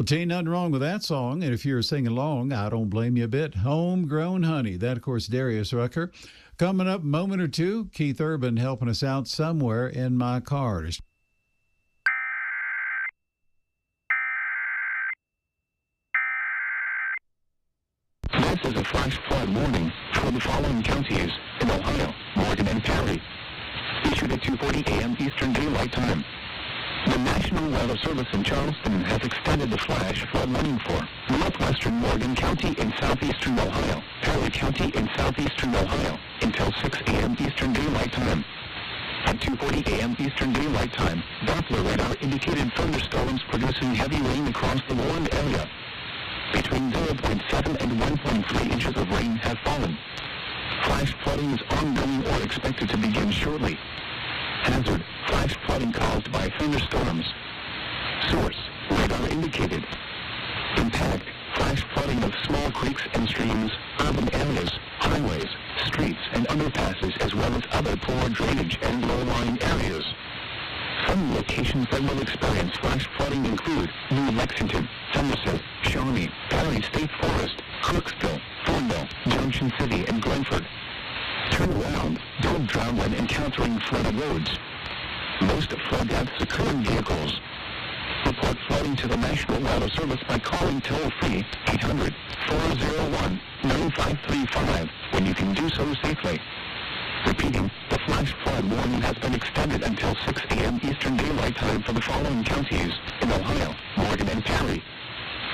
ain't nothing wrong with that song. And if you're singing along, I don't blame you a bit. Homegrown Honey. That, of course, Darius Rucker. Coming up, moment or two, Keith Urban helping us out somewhere in my car. This is a flash flood warning for the following counties in Ohio, Morgan, and Perry. Issued at 2:40 a.m. Eastern Daylight Time. The National Weather Service in Charleston has extended the flash flood warning for northwestern Morgan County in southeastern Ohio, Perry County in southeastern Ohio, until 6 a.m. Eastern Daylight Time. At 2:40 a.m. Eastern Daylight Time, Doppler radar indicated thunderstorms producing heavy rain across the warned area. Between 0.7 and 1.3 inches of rain have fallen. Flash flooding is ongoing or expected to begin shortly. Hazard, flash flooding caused by thunderstorms. Source, radar indicated. Impact, flash flooding of small creeks and streams, urban areas, highways, streets, and underpasses, as well as other poor drainage and low-lying areas. Some locations that will experience flash flooding include New Lexington, Somerset, Shawnee, Perry State Forest, Crooksville, Thornville, Junction City, and Glenford. Turn around, don't drown when encountering flooded roads. Most flood deaths occur in vehicles. Report flooding to the National Weather Service by calling toll-free 800-401-9535 when you can do so safely. Repeating, the flash flood warning has been extended until 6 a.m. Eastern Daylight Time for the following counties in Ohio, Morgan, and Perry.